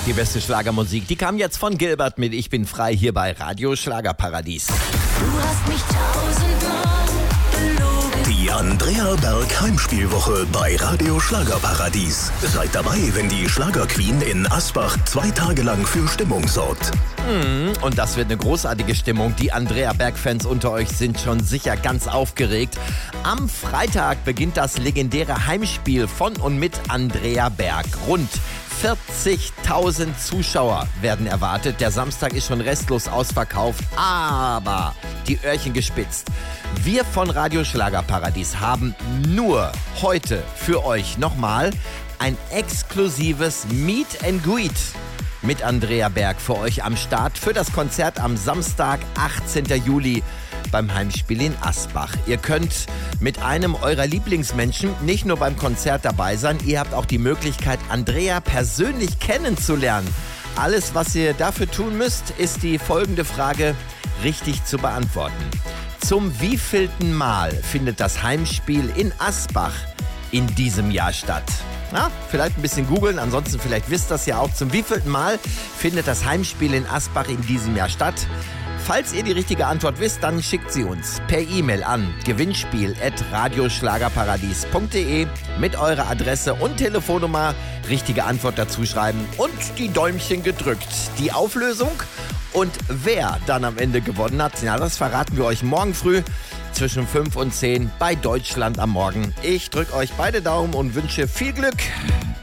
Die beste Schlagermusik, die kam jetzt von Gilbert mit Ich bin frei hier bei Radio Schlagerparadies. Du hast mich tausendmal belogen. Die Andrea Berg Heimspielwoche bei Radio Schlagerparadies. Seid dabei, wenn die Schlagerqueen in Asbach 2 Tage lang für Stimmung sorgt. Und das wird eine großartige Stimmung. Die Andrea Berg-Fans unter euch sind schon sicher ganz aufgeregt. Am Freitag beginnt das legendäre Heimspiel von und mit Andrea Berg. Rund 40.000 Zuschauer werden erwartet. Der Samstag ist schon restlos ausverkauft, aber die Öhrchen gespitzt. Wir von Radio Schlagerparadies haben nur heute für euch nochmal ein exklusives Meet and Greet mit Andrea Berg für euch am Start für das Konzert am Samstag, 18. Juli beim Heimspiel in Asbach. Ihr könnt mit einem eurer Lieblingsmenschen nicht nur beim Konzert dabei sein, ihr habt auch die Möglichkeit, Andrea persönlich kennenzulernen. Alles, was ihr dafür tun müsst, ist die folgende Frage richtig zu beantworten. Zum wievielten Mal findet das Heimspiel in Asbach in diesem Jahr statt? Ja, vielleicht ein bisschen googeln, ansonsten vielleicht wisst ihr das ja auch. Zum wievielten Mal findet das Heimspiel in Asbach in diesem Jahr statt? Falls ihr die richtige Antwort wisst, dann schickt sie uns per E-Mail an gewinnspiel@radioschlagerparadies.de mit eurer Adresse und Telefonnummer, richtige Antwort dazu schreiben und die Däumchen gedrückt. Die Auflösung und wer dann am Ende gewonnen hat, ja, das verraten wir euch morgen früh zwischen 5 und 10 bei Deutschland am Morgen. Ich drücke euch beide Daumen und wünsche viel Glück.